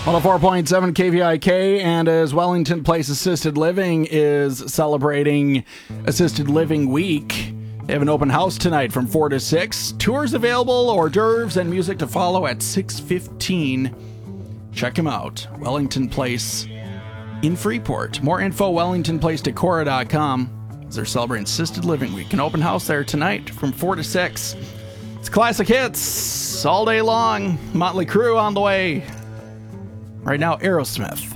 104.7 KVIK, and as Wellington Place Assisted Living is celebrating Assisted Living Week, they have an open house tonight from 4 to 6. Tours available, hors d'oeuvres, and music to follow at 6:15. Check them out. Wellington Place in Freeport. More info, wellingtonplacedecora.com. As they're celebrating Assisted Living Week. An open house there tonight from 4 to 6. It's classic hits all day long. Motley Crue on the way. Right now, Aerosmith.